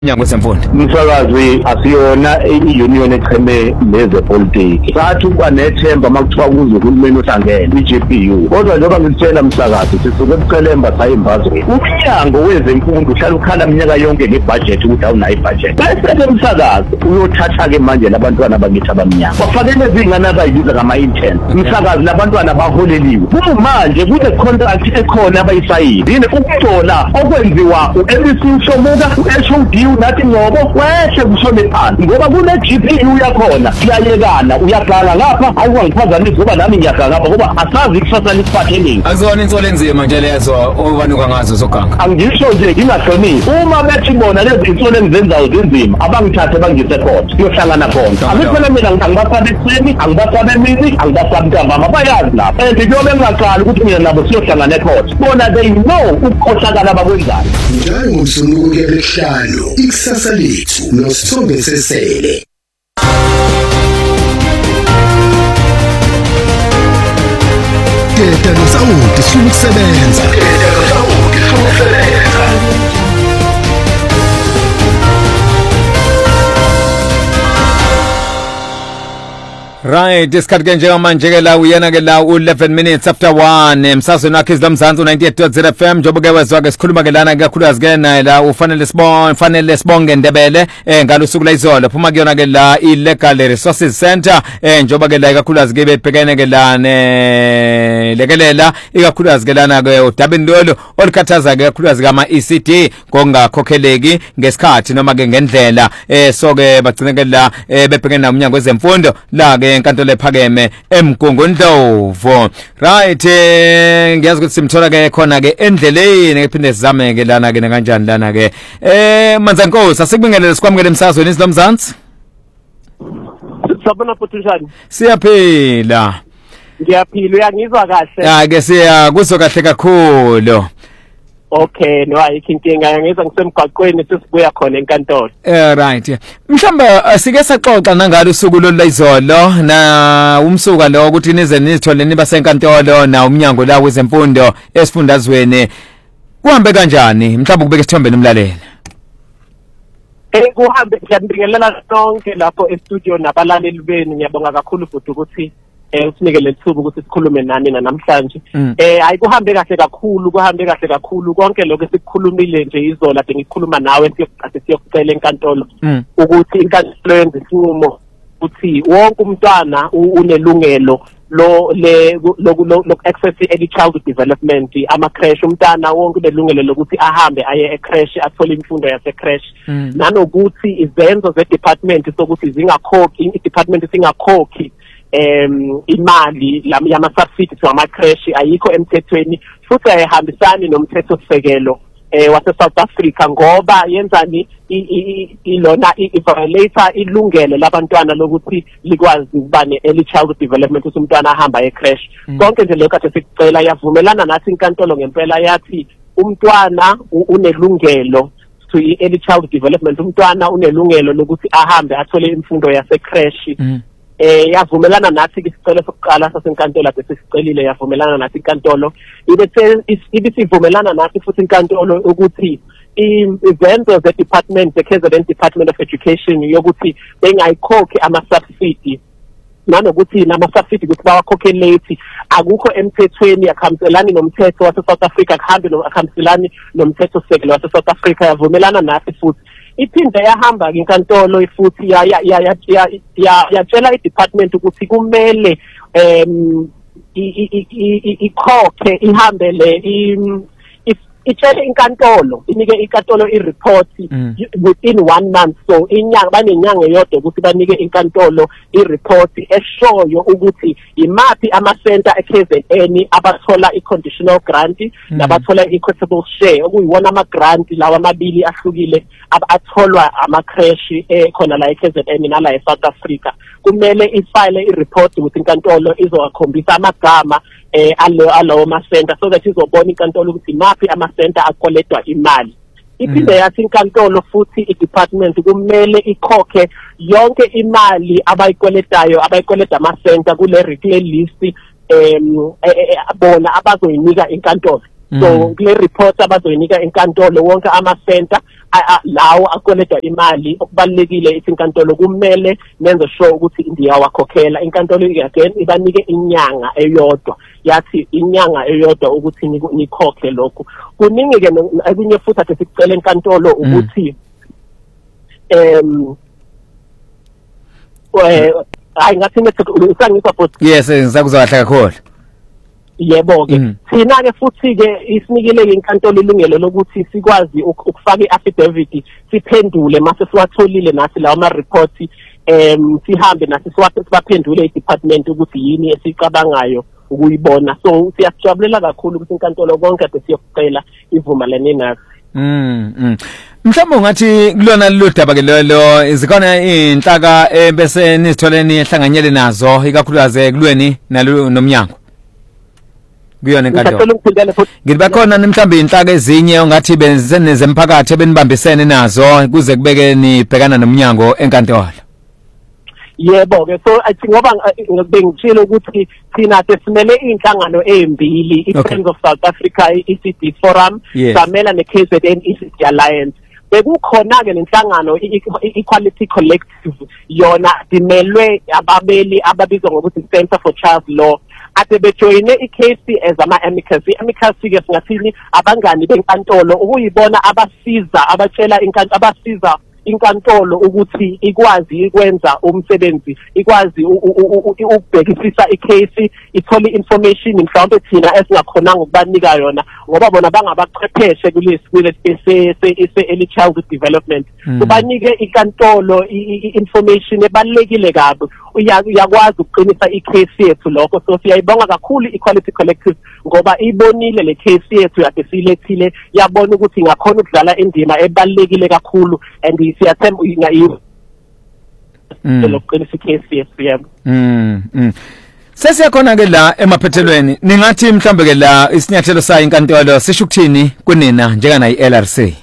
Nyango semfundo umsakazi asiyona i-union echeme nezepolitiki sathi kwanethemba makuthiwa kuze uhulumeni uhlangene i-GPU kodwa njengoba ngitshela umsakazi sisuke ebucelemba sayimbazweni umnyango wezemfundo uhlala ukhala minyaka yonke ngebudget ukuthi awunayo ibudget bese umsakazi uyothatha-ke manje labantwana bakithi abamnyama bafanele zingane abayibiza ngama-intern umsakazi labantwana baholeliwe kumanje kune-contract ekhona abayisayile yini ukutola okwenziwa u-ABC Mshomuka u-HOD nathi ngobo wehle kushone phansi ngoba kune-GPU yakhona siyayekana uyagala ngapha awukangiphazamisi ngoba nami ngiyagala ngapha ngoba asazi ikusasa lisiphatheningi akuzona insolo enzima nje lezo obanuka ngazo zoganga angisho nje ngingahlonisi uma bethi bona lezi insolo engizenzayo zinzima abangithathe bangise khona siyohlangana khona akuphela mina angibasabe ekuseni angibasabe emini angibasabe ntambama bayazi lapho and kuyobe ngingaqali ukuthi mina nabo siyohlangana ekhona bona they know ukukhohlakala abakwenzayo njalo ngomsombuluko kuyabehlalo ikusasa lethu noSithombe Sesele Teta nosawuti sifuna ukusebenza Right, isikhathi ke njengamanje ke la uyena ke la u11 minutes after 1 emsazweni wakhe izlamzansi u98.0 FM njengoba ke wezwa ke sikhuluma ke lana kakhulukazi ke naye la ufanele sibonge Ndebele ngalusuku la izolo phuma kuyona ke la iLegal Resources Center njengoba ke la kakhulukazi ke bebhekene ke la lekelela ikakhulukazi ke lana ke udabindolo olukhathaza ke kakhulukazi kama ECD kongakhokheleki ngesikhathi noma ke ngendlela so ke bagcine ke la bebhekene nomnyango wezemfundo la ke enkantolo ephakeme eMgungundlovu right ngiyazi ukuthi simthola ke khona ke endleleni kephinde sizame ke lana ke kanjani lana ke Manzankosi asikubingelele sikwamukele emsazweni isilomzansi Sabona potujani siyaphila ngiyaphila uyangizwa kahle ya ke siya kuzo kahle kakhulu Okay no ayikho inkinga ngizwa ngisemgaqweni sesibuya khona enkantolo right mhlamba asike saxoxa nangalo usuku lolizolo na umsuka lo ukuthi nize nithole niba senkantolo na umnyango la wezemfundo esifundazweni kuhambe kanjani mhlamba kubeka isithombe nomlaleli kuhambe ngiyabingelela sonke lapho e-studio nabalaleli benu ngiyabonga kakhulu futhi ukuthi usinikele ithuba ukuthi sikhulume nani namhlanje ayikuhambe kahle kakhulu konke lokho sikukhulumile nje izolo ade ngikhuluma nawe siyokucela enkantolo ukuthi inkantolo yenze isinqumo ukuthi wonke umntwana unelungelo lo access early childhood development ama crash umntana wonke unelungelo lokuthi ahambe aye e-crash athole imfundo yase crash nanokuthi izenzo ze department sokuthi i-department singakhokhi imali yama subsidy ama crash ayikho emthethweni futhi ayihambisani nomthethosisekelo wase South Africa ngoba yenzani ilona i-violator ilungelo labantwana lokuthi likwazi ukuba ne-early childhood development ukuthi umntwana ahamba e-crash konke nje lokho kade sikucela yavumelana nathi inkantolo ngempela yathi umntwana unelungelo to early childhood development umntwana unelungelo lokuthi ahambe athole imfundo yase crash yavumelana nathi isicelo sokuqala sasenkantolo ade sisicelile yavumelana nathi inkantolo ibisivumelana nathi futhi inkantolo ukuthi izenzo ze department the KZN Department of Education yokuthi bengayikhokhi ama subsidy nanokuthi nama subsidy ukuthi bawakhokhe late akukho emthethweni yakhamselani nomthetho wase South Africa akhamselani nomthetho sekelo wase South Africa yavumelana nathi futhi iphinde yahamba inkantolo futhi yatshela i-department ukuthi kumele ikhokhe ihambele itshele inkantolo inike inkantolo i-report within 1 month so banenyanga eyodwa ukuthi banike inkantolo i-report eshoyo ukuthi imapi ama-center e-KZN abathola i-conditional grant nabathola i-equitable share okuyiwona ama-grant lawa amabili ahlukile atholwa ama-crash khona la e-KZN nala e-South Africa kumele ifile i-report ukuthi inkantolo izowakhombisa amagama alowo ma-center so that izobona inkantolo ukuthi mapi ama-center akoletwa imali iphinde yathi inkantolo futhi i-department kumele ikhokhe yonke imali abayikweleta ama-center kule list bona abazoyinika inkantolo So kule report abazoyinika enkantolo wonke ama center lawo akoleda imali okubalekile inkantolo kumele nenze sure ukuthi ndiyawakhokhela inkantolo again ibanike inyanga eyodwa yathi inyanga eyodwa ukuthi nikhokhe lokho kuningi ke ekunye futhi ade sicela enkantolo ukuthi hayi ngathi usangisa futhi yes ngizakuzwahla kakhulu yebo ke thina ke futhi ke isinikele inkantolo ilungelo lokuthi sikwazi ukufaka iaffidavit siphendule mase siwatholile nathi lawo ama report sihambe nathi sibaphendule idepartment ukuthi yini esicabangayo ukuyibona so siyajabulela kakhulu ukuthi inkantolo konke ade siyocela ivumelane nathi mhlawumbe ungathi kulona lodaba ke lelo izikhona inhlaka bese nisitholeni ehlanganyele nazo ikakhulukazi kulweni nomnyango kuyona inkantolo ngithi bakhona mhlawumbe inhlaka ezinye ongathi benzeneze emphakathi ebenibambisene nazo kuze kubeke nibhekana nomnyango enkantolo yebo ke so I think ngoba bengitshilo ukuthi thina sesimele inhlangano ezimbili iFriends of South Africa ECD Forum samela neKZN ECD Alliance bekukhona ke lenhlangano Equality Collective yona dimelwe ababeli ababizwa ngokuthi Center for Child Law ade bejoyine iCase as amicus ke singathini abangani benkantolo ukuyibona abasiza abatshela abasiza inkantolo ukuthi ikwazi ukwenza umsebenzi ikwazi ukubhekisisa icase ithole information mhlawumbe thina esingakhonanga ukubanika yona ngoba bona bangabaqepheshe kulesi early childhood development kubanike inkantolo information ebalekile kabi uyakwazi ukuqinisa icase yethu lokho so siyayibonga kakhulu Equality Collective ngoba ibonile le case yethu yade silethile yabona ukuthi ingakhona ukudlala indima ebalekile kakhulu and siyathemba ingayiyo lokuqinisa icase yethu sesiyakhona ke la emaphethelweni ningathi mhlambe ke la isinyathelo sayo inkantolo sisho ukuthini kunina njengana iLRC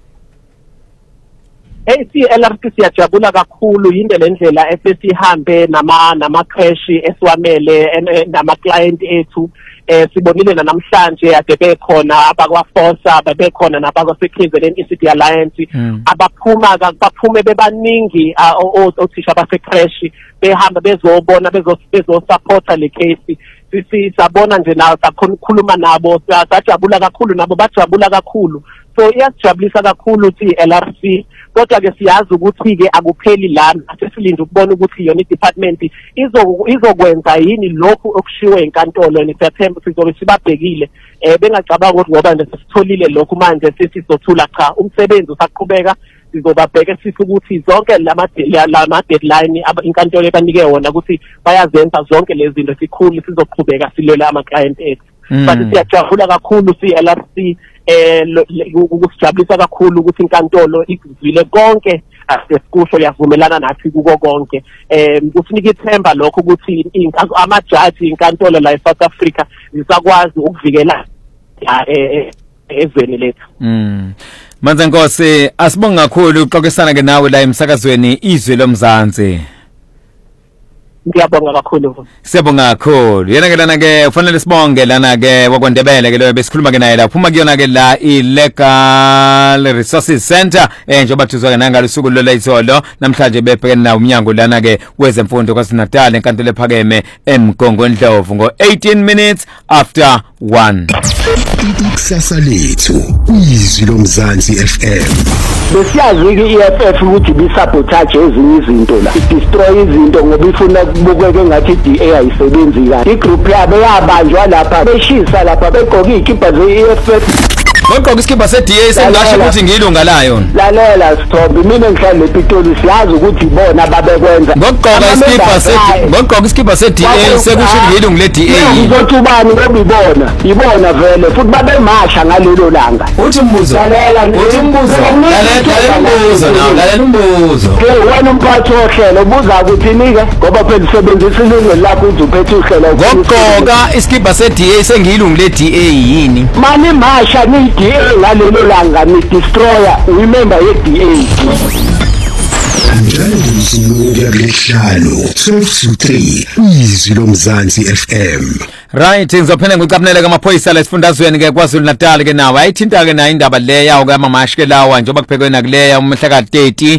LRC siyajabula kakhulu yinde lendlela esesihambe nama crash esiwamele nama client ethu sibonile namhlanje ade bekhona abakwaFosa bebekhona nabakwaseKZN ECD Alliance baphume bebaningi othisha basecrash behamba bezobona bezosupporta le case sisabona nje nawo sakhona ukukhuluma nabo sajabula kakhulu nabo bajabula kakhulu so iyasijabulisa kakhulu ukuthi LRC kodwa ke siyazi ukuthi ke akupheli lana sesilinde ukubona ukuthi yona idepartment izokwenza yini lokhu okushiwe enkantolo nesiyathemba sizobe sibabhekile bengacabanga ukuthi ngoba nje sesitholile lokhu manje sesizothula cha umsebenzi usaqhubeka sizobabheka sithi ukuthi zonke lama deadline inkantolo ebanike wona ukuthi bayazenza zonke lezi zinto sikhulu sizoqhubeka silele ama client ethu but siyajabula kakhulu LRC ukusijabulisa kakhulu ukuthi inkantolo ikuzwile konke asikusho yavumelana nathi kuko konke kusinika ithemba lokho ukuthi amajaji inkantolo la eSouth Africa zisakwazi ukuvikela ezweni lethu Manze Nkosi asibonga kakhulu uxoxisana ke nawe la emsakazweni izwe lomzansi ngiyabonga kakhulu siyabonga kakhulu yena ke lana ke ufanele sibonge lana ke wakwandebele ke lo besikhuluma ke naye la uphuma kuyona ke la iLegal Resources Center njengoba thuzwa ke nangalo usuku lo layizolo namhlanje bebhekene na umnyango lana ke wezemfundo kwaSinatal enkantolo ephakeme eMgongondlovu ngo 18 minutes after 1 Ikusasa lethu izwi lomzansi FM besiyazi iEFF ukuthi bisabotage ezinye izinto la destroy izinto ngoba ifuna kubukeke ngathi iDA ayisebenzi kahle igroup yabo yabanjwa lapha beshisa lapha begqoka izikipa zeEFF Ngokho isikipha seDA sengasho ukuthi ngiyilunga layo lalela Sithombe mina ngihlala ePitoli siyazi ukuthi ibona babekwenza ngokho isikipha seDA sekusho ngiyilunga leDA ngizothi ubani ngoba ibona vele futhi babemasha ngalelo langa uthi umbuzo lalela umbuzo wena umphathi ohlelo ubuza ukuthi nike ngoba phela usebenzisa ilungelo lakho ukuthi uphethe uhlelo ngokho isikipha seDA sengiyilunga leDA yini mani masha ni DA ngalelo langa ni destroyer remember yeDA njalo ngomsuku ngiyabhlalo 12 to 3 izwi lomzansi FM Right, ngizophinde ngicapnele kamaphoyisa lesifundazweni ke kwaZulu Natal ke nawo ayithinta ke na indaba le yawo kaMamashi ke lawa njengoba kuphekwe nakuleya umhla ka 30